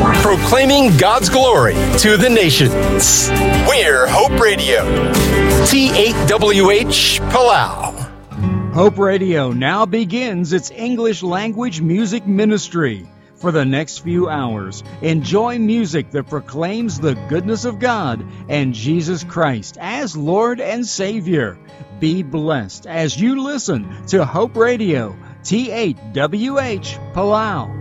proclaiming God's glory to the nations. We're Hope Radio, T8WH Palau. Hope Radio now begins its English language music ministry. For the next few hours, enjoy music that proclaims the goodness of God and Jesus Christ as Lord and Savior. Be blessed as you listen to Hope Radio, T8WH Palau.